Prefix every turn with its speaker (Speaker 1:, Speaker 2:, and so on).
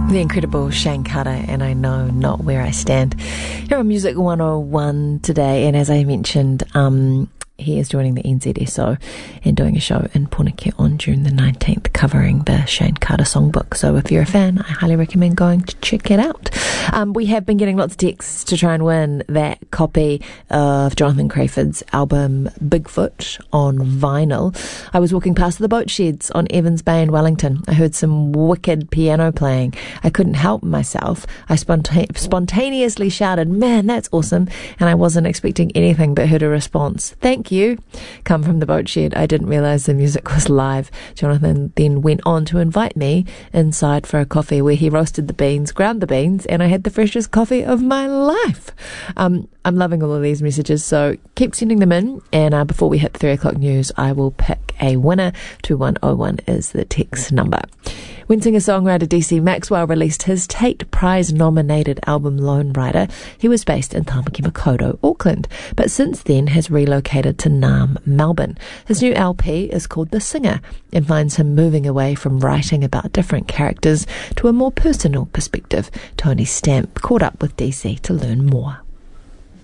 Speaker 1: The incredible Shane Carter, and I Know Not Where I Stand. Here on Music 101 today, and as I mentioned, he is joining the NZSO and doing a show in Pōneke on June the 19th covering the Shane Carter songbook. So if you're a fan, I highly recommend going to check it out. We have been getting lots of texts to try and win that copy of Jonathan Crayford's album Bigfoot on vinyl. I was walking past the boat sheds on Evans Bay in Wellington. I heard some wicked piano playing. I couldn't help myself. I spontaneously shouted, "Man, that's awesome!" And I wasn't expecting anything but heard a response, "Thank you," come from the boat shed. I didn't realise the music was live. Jonathan then went on to invite me inside for a coffee where he roasted the beans, ground the beans, and I had the freshest coffee of my life. I'm loving all of these messages, so keep sending them in, and before we hit 3 o'clock news, I will pick a winner. 2101 is the text number. When singer-songwriter DC Maxwell released his Tate Prize-nominated album Lone Rider, he was based in Tamaki Makaurau, Auckland, but since then has relocated to Naarm, Melbourne. His new LP is called The Singer and finds him moving away from writing about different characters to a more personal perspective. Tony Stamp caught up with DC to learn more.